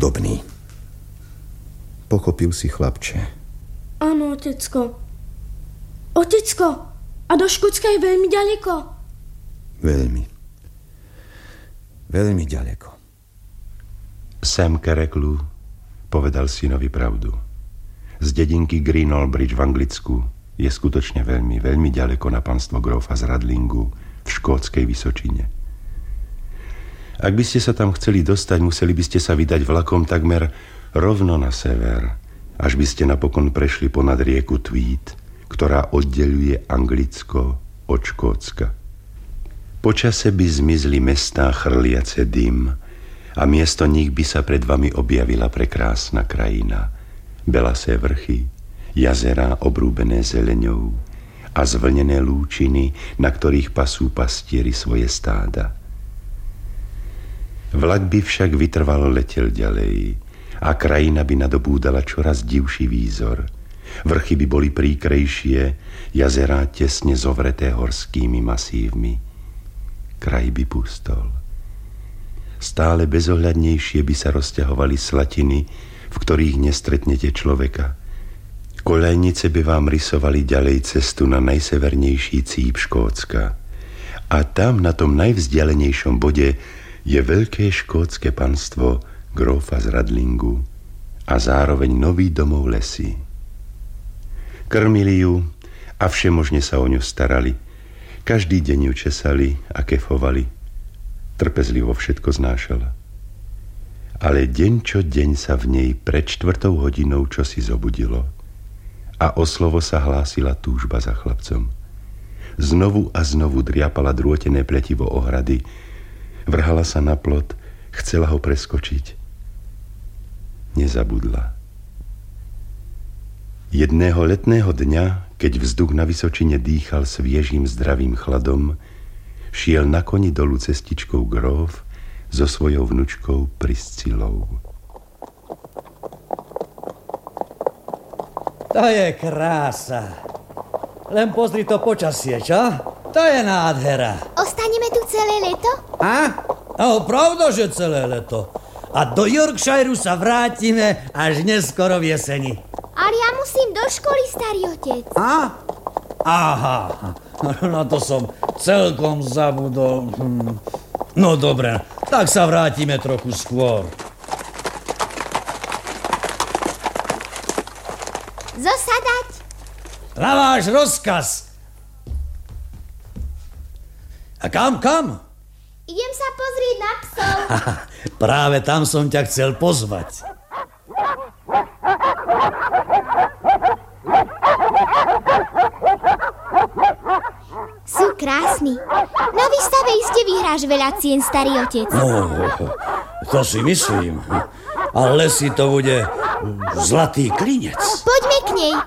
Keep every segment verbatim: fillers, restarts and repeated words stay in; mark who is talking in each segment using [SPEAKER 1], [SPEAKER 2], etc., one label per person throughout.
[SPEAKER 1] chudobný. Pochopil si, chlapče?
[SPEAKER 2] Áno, otecko. Otecko, a do Škótska je veľmi ďaleko?
[SPEAKER 1] Veľmi. Veľmi ďaleko.
[SPEAKER 3] Sam Kereklu povedal synovi pravdu. Z dedinky Greenallbridge v Anglicku je skutočne veľmi, veľmi ďaleko na panstvo grófa z Radlingu v škótskej Vysočine. Ak by ste sa tam chceli dostať, museli by ste sa vydať vlakom takmer rovno na sever, až by ste napokon prešli ponad rieku Tweed, ktorá oddeľuje Anglicko od Škótska. Počase by zmizli mestá chrliace dym a miesto nich by sa pred vami objavila prekrásna krajina, belasé vrchy, jazerá obrúbené zeleňou a zvlnené lúčiny, na ktorých pasú pastieri svoje stáda. Vlak by však vytrvalo letel ďalej a krajina by nadobúdala čoraz divší výzor. Vrchy by boli príkrejšie, jazerá tesne zovreté horskými masívmi. Kraj by pustol. Stále bezohľadnejšie by sa rozťahovali slatiny, v ktorých nestretnete človeka. Koľajnice by vám rysovali ďalej cestu na najsevernejší cíp Škótska. A tam, na tom najvzdialenejšom bode, je veľké škótske panstvo grófa z Radlingu a zároveň nový domov lesy. Krmili ju a všemožne sa o ňu starali. Každý deň ju česali a kefovali. Trpezlivo všetko znášala. Ale deň čo deň sa v nej pred štvrtou hodinou čosi zobudilo a o slovo sa hlásila túžba za chlapcom. Znovu a znovu driapala drôtené pletivo ohrady, vrhala sa na plot, chcela ho preskočiť. Nezabudla. Jedného letného dňa, keď vzduch na Vysočine dýchal sviežým zdravým chladom, šiel na koni dolu cestičkou gróf so svojou vnučkou Priscilou.
[SPEAKER 4] To je krása. Len pozri to počasie, čo? To je nádhera.
[SPEAKER 5] Ostaneme tu celé leto?
[SPEAKER 4] A? No, pravda, že celé leto. A do Yorkshireu sa vrátime až neskoro v jeseni.
[SPEAKER 5] Ale ja musím do školy, starý otec.
[SPEAKER 4] A? Aha, na to som celkom zabudol. Hm. No dobre, tak sa vrátime trochu skôr.
[SPEAKER 5] Zosadať?
[SPEAKER 4] Na váš rozkaz. A kam, kam?
[SPEAKER 5] Idem sa pozrieť na psov.
[SPEAKER 4] Práve tam som ťa chcel pozvať.
[SPEAKER 5] Sú krásni. Na výstave iste vyhráš veľa cien, starý otec.
[SPEAKER 4] No, to si myslím. Ale si to bude zlatý klinec.
[SPEAKER 5] Poďme k nej.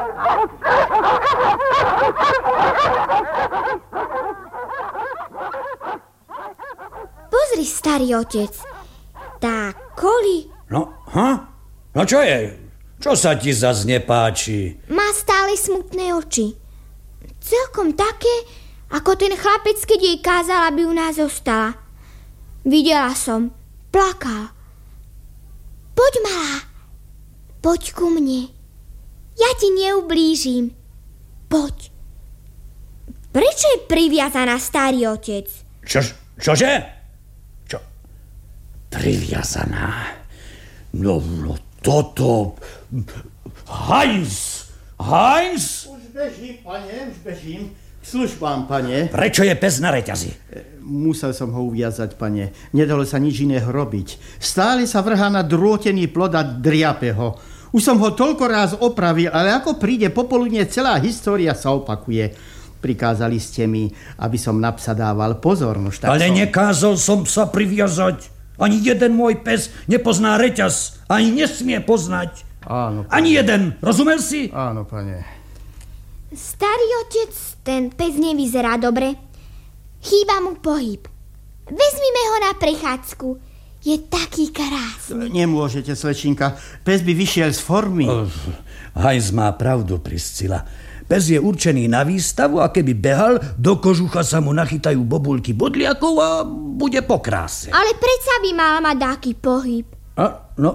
[SPEAKER 5] Pozri, starý otec. Tá Koli...
[SPEAKER 4] No, ha? No čo je? Čo sa ti zas nepáči?
[SPEAKER 5] Má stále smutné oči. Celkom také, ako ten chlapec, keď jej kázal, aby u nás zostala. Videla som. Plakal. Poď, malá. Poď ku mne. Ja ti neublížim. Poď. Prečo je priviazaná, starý otec?
[SPEAKER 4] Čo, čože? Čo? Priviazaná? No, no toto... Heinz! Heinz!
[SPEAKER 6] Už bežím, pane, už bežím. K službám, pane.
[SPEAKER 4] Prečo je pes na reťazi?
[SPEAKER 6] Musel som ho uviazať, pane. Nedalo sa nič iného robiť. Stále sa vrhá na drôtený plod a driape ho. Už som ho toľko ráz opravil, ale ako príde popoludne, celá história sa opakuje. Prikázali ste mi, aby som na psa dával pozor. No,
[SPEAKER 4] ale
[SPEAKER 6] som...
[SPEAKER 4] nekázal som sa priviazať. Ani jeden môj pes nepozná reťaz. Ani nesmie poznať.
[SPEAKER 6] Áno, pane.
[SPEAKER 4] Ani jeden. Rozumel si?
[SPEAKER 6] Áno, pane.
[SPEAKER 5] Starý otec, ten pes nevyzerá dobre. Chýba mu pohyb. Vezmime ho na prechádzku. Je taký krásny.
[SPEAKER 6] Nemôžete, slečinka. Pes by vyšiel z formy.
[SPEAKER 4] Oh, Heinz má pravdu, Priscila. Pes je určený na výstavu a keby behal, do kožucha sa mu nachytajú bobulky bodliakov a bude po kráse.
[SPEAKER 5] Ale predsa by mal mať taký pohyb.
[SPEAKER 4] A, no,